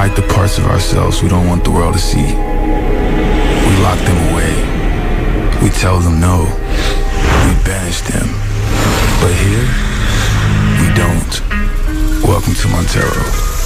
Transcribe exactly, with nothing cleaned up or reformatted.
hide the parts of ourselves we don't want the world to see. We lock them away. We tell them no. We banish them. But here, we don't. Welcome to Montero.